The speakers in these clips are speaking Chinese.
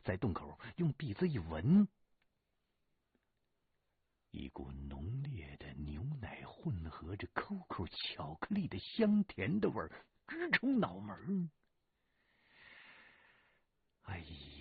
在洞口用鼻子一闻，一股浓烈的牛奶混合着 QQ 巧克力的香甜的味儿直冲脑门。哎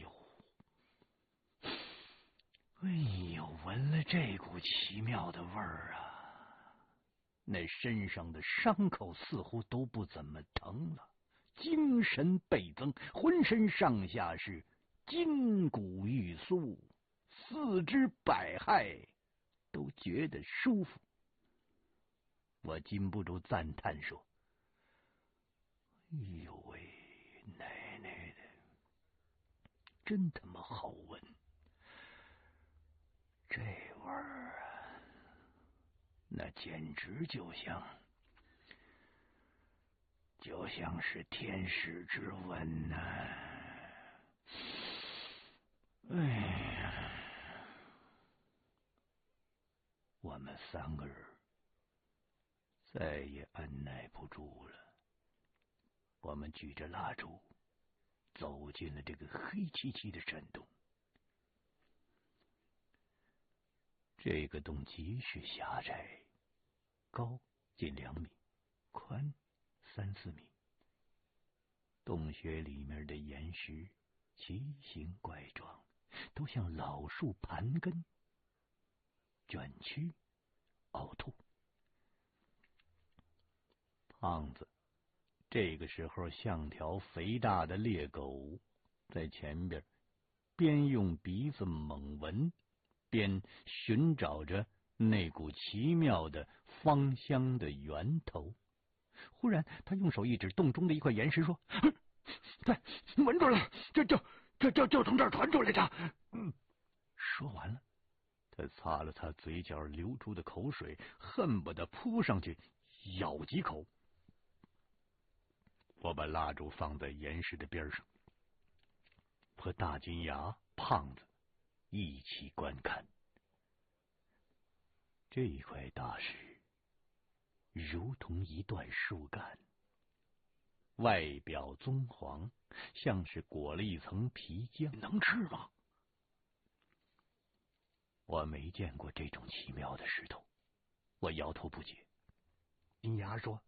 呦，闻了这股奇妙的味儿啊，那身上的伤口似乎都不怎么疼了，精神倍增，浑身上下是筋骨欲酥，四肢百骸都觉得舒服。我禁不住赞叹说：“哎呦喂，奶奶的，真他妈好闻！这味儿啊，那简直就像是天使之吻呐！哎呀，我们三个人再也按耐不住了。我们举着蜡烛走进了这个黑漆漆的山洞。这个洞极是狭窄，高近2米，宽3、4米。洞穴里面的岩石奇形怪状，都像老树盘根，卷曲凹凸。胖子这个时候像条肥大的猎狗，在前边边用鼻子猛闻，边寻找着那股奇妙的芳香的源头。忽然他用手一指洞中的一块岩石说：“对，闻出来了，就从这儿传出来的。”说完了，他擦了擦嘴角流出的口水，恨不得扑上去咬几口。我把蜡烛放在岩石的边上，和大金牙、胖子一起观看。这一块大石如同一段树干，外表棕黄，像是裹了一层皮浆。能吃吗？我没见过这种奇妙的石头，我摇头不解。金牙说：“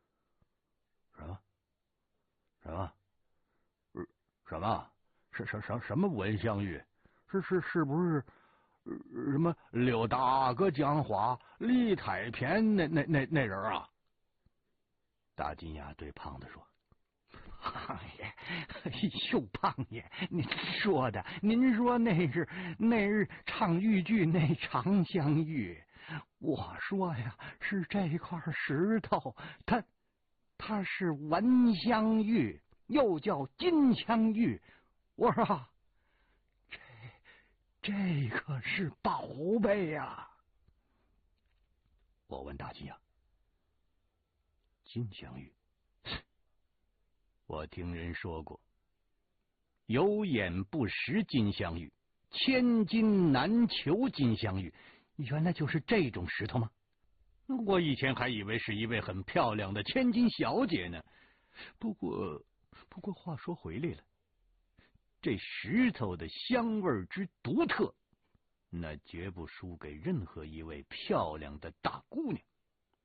什么文香玉？是不是什么刘大哥讲话李太偏那人啊？”大金牙对胖子说：“胖爷，哎呦，胖爷，您说那是唱豫剧那长香玉，我说呀，是这块石头，它是文香玉，又叫金枪玉。我说这可是宝贝呀！”我问大金牙：“金枪玉？我听人说过，有眼不识金镶玉，千金难求金镶玉，原来就是这种石头吗？我以前还以为是一位很漂亮的千金小姐呢。不过话说回来了，这石头的香味之独特，那绝不输给任何一位漂亮的大姑娘。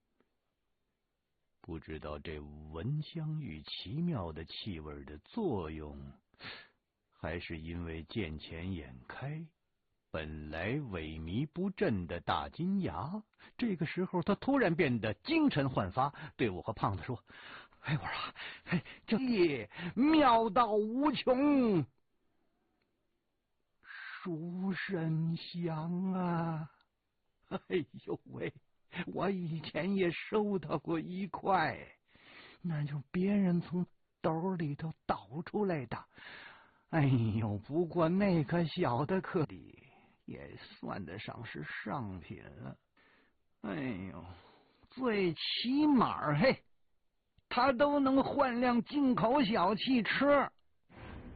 不知道这闻香玉奇妙的气味的作用，还是因为见钱眼开，本来萎靡不振的大金牙，这个时候他突然变得精神焕发，对我和胖子说：“哎，我说，这妙到无穷，书生香啊！哎呦喂，我以前也收到过一块，那就别人从兜里头倒出来的。哎呦，不过那个小的颗粒也算得上是上品了。哎呦，最起码他都能换辆进口小汽车。